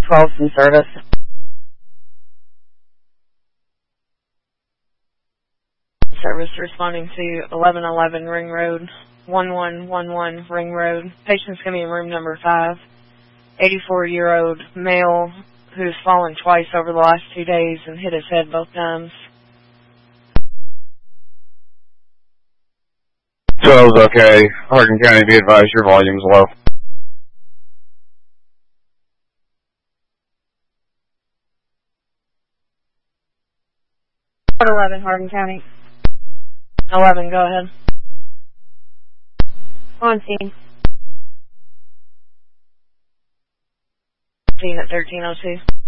12's in service. Service responding to 1111 Ring Road, 1111 Ring Road. Patient's going to be in room number 5. 84-year-old male who's fallen twice over the last 2 days and hit his head both times. 12's okay. Hardin County, be advised your volume's low. 11, Hardin County. 11, go ahead. On scene. Scene at 1302.